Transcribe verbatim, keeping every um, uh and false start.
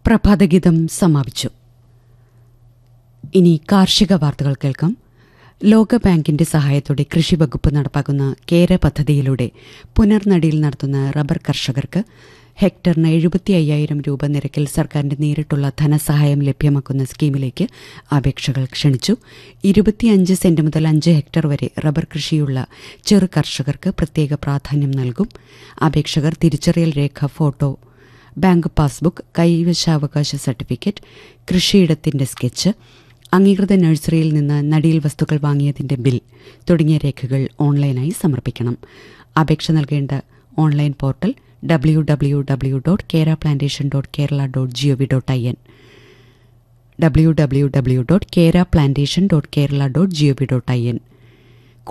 പ്രഭാതഗീതം സമാപിച്ചു. ഇനി കാർഷിക വാർത്തകൾ കേൾക്കാം. ലോകബാങ്കിന്റെ സഹായത്തോടെ കൃഷി വകുപ്പ് നടപ്പാക്കുന്ന കേര പദ്ധതിയിലൂടെ പുനർനടിയിൽ നടത്തുന്ന റബ്ബർ കർഷകർക്ക് ഹെക്ടറിന് എഴുപത്തി അയ്യായിരം രൂപ നിരക്കിൽ സർക്കാരിന്റെ നേരിട്ടുള്ള ധനസഹായം ലഭ്യമാക്കുന്ന സ്കീമിലേക്ക് അപേക്ഷകൾ ക്ഷണിച്ചു. ഇരുപത്തിയഞ്ച് സെന്റ് മുതൽ അഞ്ച് ഹെക്ടർ വരെ റബ്ബർ കൃഷിയുള്ള ചെറു കർഷകർക്ക് പ്രത്യേക പ്രാധാന്യം നൽകും. അപേക്ഷകർ തിരിച്ചറിയൽ രേഖ, photo, bank passbook, കൈവശാവകാശ certificate, കൃഷിയിടത്തിന്റെ sketch, അംഗീകൃത നഴ്സറിയിൽ നിന്ന് നടീൽ വസ്തുക്കൾ വാങ്ങിയതിന്റെ ബിൽ തുടങ്ങിയ രേഖകൾ ഓൺലൈനായി സമർപ്പിക്കണം. അപേക്ഷ നൽകേണ്ട online portal W W W dot കേര plantation dot Kerala dot G O V dot I N W W W dot കേര plantation dot Kerala dot G O V dot I N